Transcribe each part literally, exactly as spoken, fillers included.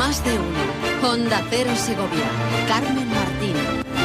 Más de uno. Onda Cero Segovia. Carmen Martín.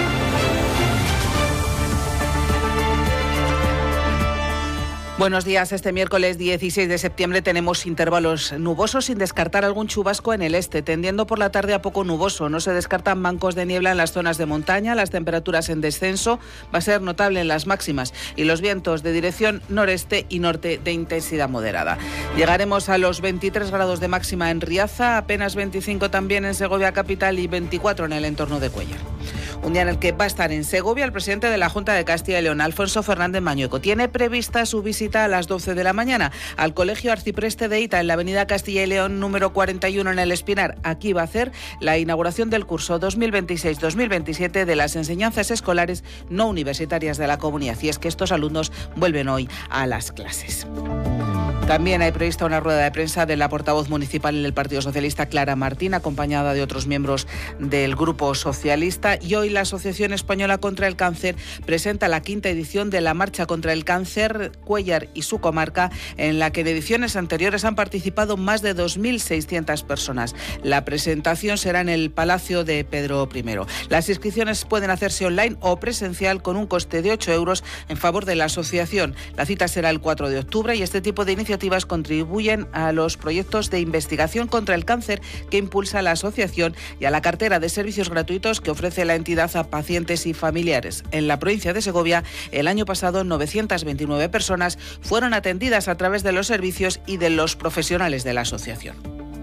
Buenos días. Este miércoles dieciséis de septiembre tenemos intervalos nubosos sin descartar algún chubasco en el este, tendiendo por la tarde a poco nuboso. No se descartan bancos de niebla en las zonas de montaña, las temperaturas en descenso, va a ser notable en las máximas y los vientos de dirección noreste y norte de intensidad moderada. Llegaremos a los veintitrés grados de máxima en Riaza, apenas veinticinco también en Segovia capital y veinticuatro en el entorno de Cuéllar. Un día en el que va a estar en Segovia el presidente de la Junta de Castilla y León, Alfonso Fernández Mañueco. Tiene prevista su visita a las doce de la mañana al Colegio Arcipreste de Ita en la avenida Castilla y León número cuarenta y uno en el Espinar. Aquí va a hacer la inauguración del curso dos mil veintiséis dos mil veintisiete de las enseñanzas escolares no universitarias de la comunidad. Y es que estos alumnos vuelven hoy a las clases. También hay prevista una rueda de prensa de la portavoz municipal del Partido Socialista, Clara Martín, acompañada de otros miembros del Grupo Socialista. Y hoy la Asociación Española contra el Cáncer presenta la quinta edición de la Marcha contra el Cáncer Cuéllar y su comarca, en la que en ediciones anteriores han participado más de dos mil seiscientas personas. La presentación será en el Palacio de Pedro primero. Las inscripciones pueden hacerse online o presencial con un coste de ocho euros en favor de la asociación. La cita será el cuatro de octubre y este tipo de iniciativas contribuyen a los proyectos de investigación contra el cáncer que impulsa la asociación y a la cartera de servicios gratuitos que ofrece la entidad a pacientes y familiares. En la provincia de Segovia, el año pasado, novecientas veintinueve personas fueron atendidas a través de los servicios y de los profesionales de la asociación.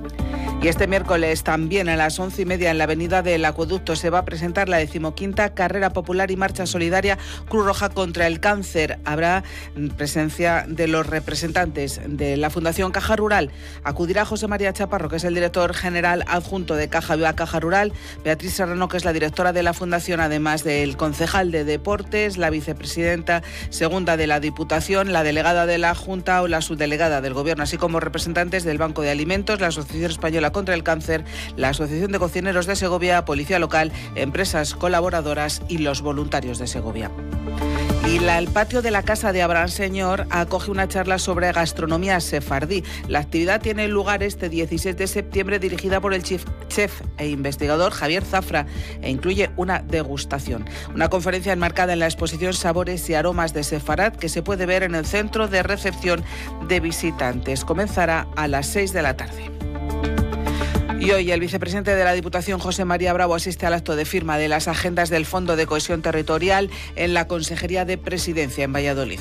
Y este miércoles también a las once y media en la avenida del Acueducto se va a presentar la decimoquinta Carrera Popular y Marcha Solidaria Cruz Roja contra el Cáncer. Habrá presencia de los representantes de la Fundación Caja Rural. Acudirá José María Chaparro, que es el director general adjunto de Caja Viva Caja Rural, Beatriz Serrano, que es la directora de la Fundación, además del concejal de Deportes, la vicepresidenta segunda de la Diputación, la delegada de la Junta o la subdelegada del Gobierno, así como representantes del Banco de Alimentos, la Asociación Española contra el Cáncer, la Asociación de Cocineros de Segovia, Policía Local, empresas colaboradoras y los voluntarios de Segovia. Y la, el patio de la Casa de Abraham Señor acoge una charla sobre gastronomía sefardí. La actividad tiene lugar este dieciséis de septiembre, dirigida por el chef, chef e investigador Javier Zafra, e incluye una degustación. Una conferencia enmarcada en la exposición Sabores y Aromas de Sefarad, que se puede ver en el Centro de Recepción de Visitantes. Comenzará a las seis de la tarde. Y hoy el vicepresidente de la Diputación, José María Bravo, asiste al acto de firma de las agendas del Fondo de Cohesión Territorial en la Consejería de Presidencia en Valladolid.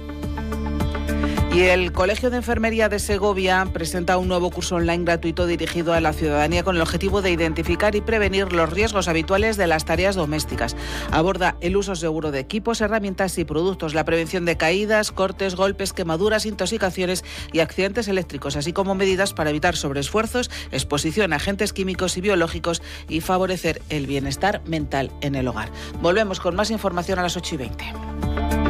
Y el Colegio de Enfermería de Segovia presenta un nuevo curso online gratuito dirigido a la ciudadanía con el objetivo de identificar y prevenir los riesgos habituales de las tareas domésticas. Aborda el uso seguro de equipos, herramientas y productos, la prevención de caídas, cortes, golpes, quemaduras, intoxicaciones y accidentes eléctricos, así como medidas para evitar sobreesfuerzos, exposición a agentes químicos y biológicos y favorecer el bienestar mental en el hogar. Volvemos con más información a las ocho y veinte.